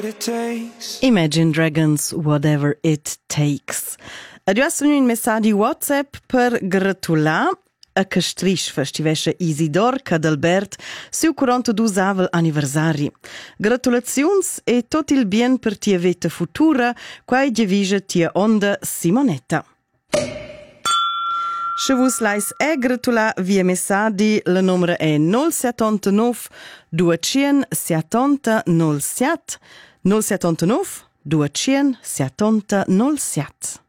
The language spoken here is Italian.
it takes. Imagine Dragons, Whatever It Takes. Adesso un messaggio WhatsApp per gratular a Castrisce festivesce Isidor Cadalbert siu 42 anniversari. Gratulazions e tot il bien per tia vita futura, quai divisa tia onda Simonetta. Se vos lais gratular via messaggi, la numero è 079 270 07 079 270 07.